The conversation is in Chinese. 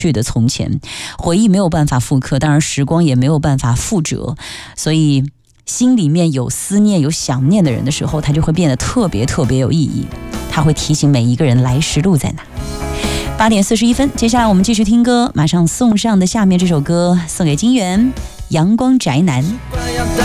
去的从前，回忆没有办法复刻，当然时光也没有办法复折，所以心里面有思念有想念的人的时候，它就会变得特别特别有意义，它会提醒每一个人来时路在哪。8点41分，接下来我们继续听歌，马上送上的下面这首歌送给金源，阳光宅男。